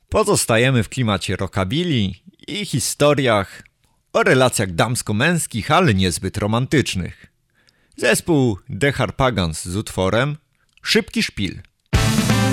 Pozostajemy w klimacie rockabilly i historiach o relacjach damsko-męskich, ale niezbyt romantycznych. Zespół The Harpagans z utworem Szybki szpil.